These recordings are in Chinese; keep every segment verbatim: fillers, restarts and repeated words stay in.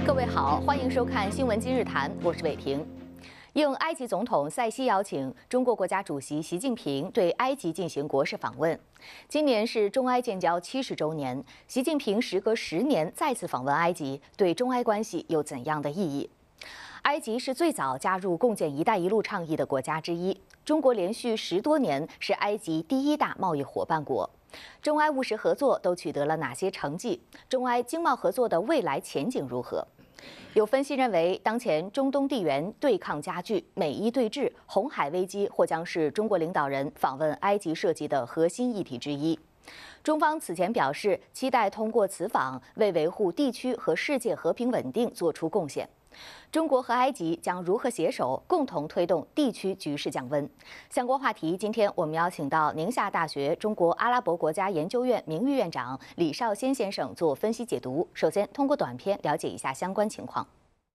各位好，欢迎收看《新闻今日谈》，我是伟婷。应埃及总统塞西邀请，中国国家主席习近平对埃及进行国事访问。今年是中埃建交七十周年，习近平时隔十年再次访问埃及，对中埃关系有怎样的意义？埃及是最早加入共建“一带一路”倡议的国家之一，中国连续十多年是埃及第一大贸易伙伴国。中埃务实合作都取得了哪些成绩？中埃经贸合作的未来前景如何？有分析认为，当前中东地缘对抗加剧，美伊对峙、红海危机或将是中国领导人访问埃及涉及的核心议题之一。中方此前表示，期待通过此访为维护地区和世界和平稳定做出贡献。中国和埃及将如何携手，共同推动地区局势降温？相关话题，今天我们邀请到宁夏大学中国阿拉伯国家研究院名誉院长李少先先生做分析解读。首先，通过短片了解一下相关情况。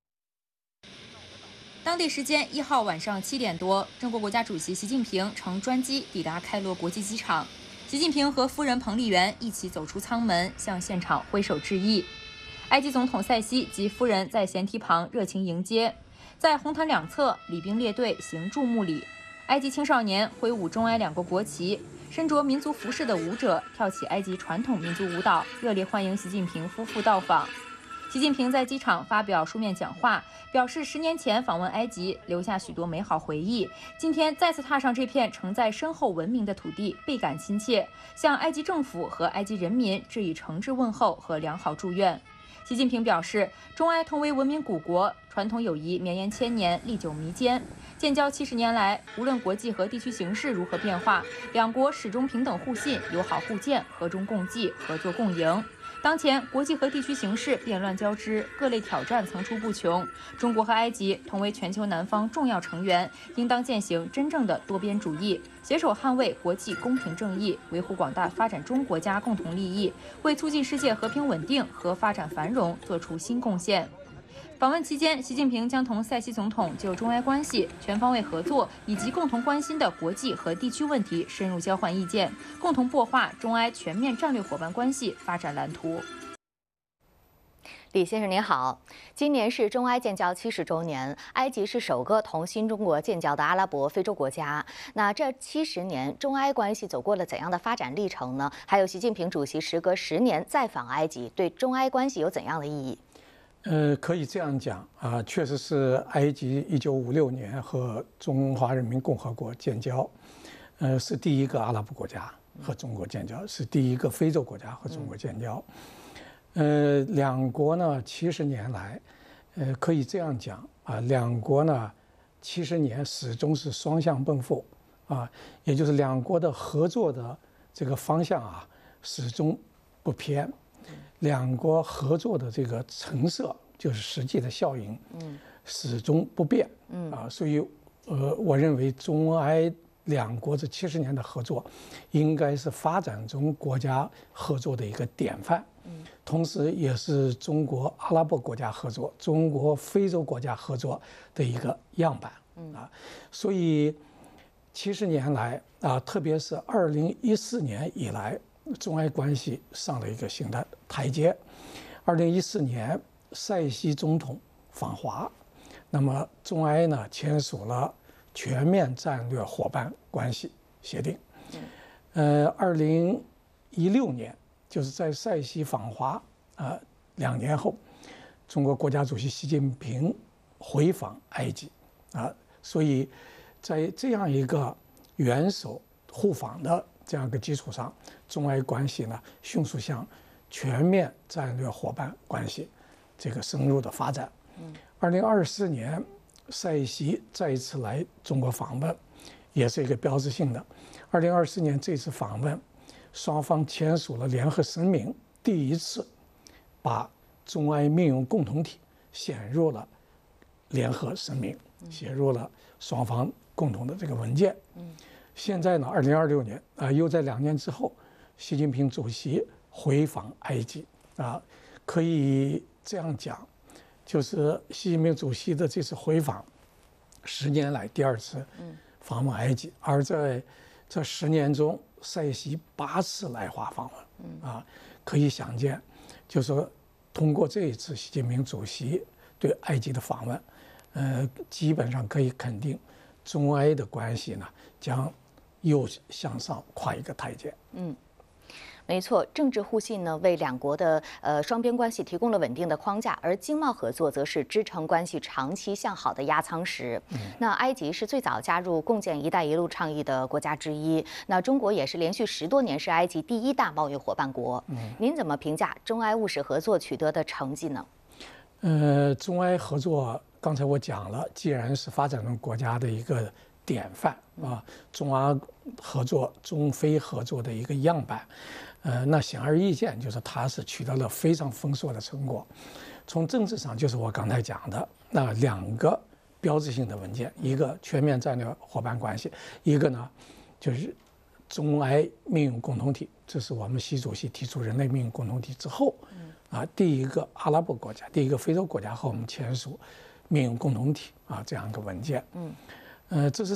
当地时间一号晚上七点多，中国国家主席习近平乘专机抵达开罗国际机场。习近平和夫人彭丽媛一起走出舱门，向现场挥手致意。埃及总统塞西及夫人在舷梯旁热情迎接，在红毯两侧，礼兵列队行注目礼。埃及青少年挥舞中埃两国国旗，身着民族服饰的舞者跳起埃及传统民族舞蹈，热烈欢迎习近平夫妇到访。习近平在机场发表书面讲话，表示十年前访问埃及，留下许多美好回忆。今天再次踏上这片承载深厚文明的土地，倍感亲切，向埃及政府和埃及人民致以诚挚问候和良好祝愿。习近平表示，中埃同为文明古国，传统友谊绵延千年，历久弥坚。建交七十年来，无论国际和地区形势如何变化，两国始终平等互信、友好互鉴、和衷共济、合作共赢。当前国际和地区形势变乱交织，各类挑战层出不穷。中国和埃及同为全球南方重要成员，应当践行真正的多边主义，携手捍卫国际公平正义，维护广大发展中国家共同利益，为促进世界和平稳定和发展繁荣做出新贡献。访问期间，习近平将同塞西总统就中埃关系、全方位合作以及共同关心的国际和地区问题深入交换意见，共同擘画中埃全面战略伙伴关系发展蓝图。 李先生您好，今年是中埃建交七十周年，埃及是首个同新中国建交的阿拉伯非洲国家。那这七十年，中埃关系走过了怎样的发展历程呢？还有习近平主席时隔十年再访埃及，对中埃关系有怎样的意义？ 呃，可以这样讲啊，确实是埃及一九五六年和中华人民共和国建交，呃，是第一个阿拉伯国家和中国建交，是第一个非洲国家和中国建交。呃，两国呢，七十年来，呃，可以这样讲啊，两国呢，七十年始终是双向奔赴啊，也就是两国的合作的这个方向啊，始终不偏。两国合作的这个成色，就是实际的效应，嗯，始终不变，嗯啊，所以，呃，我认为中埃两国这七十年的合作，应该是发展中国家合作的一个典范，嗯，同时也是中国阿拉伯国家合作、中国非洲国家合作的一个样板，嗯啊，所以七十年来啊，特别是二零一四年以来。中埃关系上了一个新的台阶。二零一四年，塞西总统访华，那么中埃呢签署了全面战略伙伴关系协定。呃，二零一六年，就是在塞西访华啊、呃、两年后，中国国家主席习近平回访埃及啊，所以在这样一个元首互访的这样一个基础上，中埃关系呢迅速向全面战略伙伴关系这个深入的发展。二零二四年，塞西再一次来中国访问，也是一个标志性的。二零二四年这次访问，双方签署了联合声明，第一次把中埃命运共同体写入了联合声明，写入了双方共同的这个文件。现在呢，二零二六年啊、呃，又在两年之后，习近平主席回访埃及啊，可以这样讲，就是习近平主席的这次回访，十年来第二次访问埃及，而在这十年中，塞西八次来华访问啊，可以想见，就是说通过这一次习近平主席对埃及的访问，呃，基本上可以肯定，中埃的关系呢将又向上跨一个台阶。 嗯。没错，政治互信呢为两国的呃双边关系提供了稳定的框架，而经贸合作则是支撑关系长期向好的压舱石。嗯、那埃及是最早加入共建“一带一路”倡议的国家之一，那中国也是连续十多年是埃及第一大贸易伙伴国。嗯、您怎么评价中埃务实合作取得的成绩呢？ 呃，中埃合作，刚才我讲了，既然是发展中国家的一个典范啊，中阿合作、中非合作的一个样板。呃，那显而易见，就是它是取得了非常丰硕的成果。从政治上，就是我刚才讲的那两个标志性的文件，一个全面战略伙伴关系，一个呢就是中埃命运共同体。这是我们习主席提出人类命运共同体之后，啊，第一个阿拉伯国家、第一个非洲国家和我们签署命运共同体啊这样一个文件。嗯，呃，这是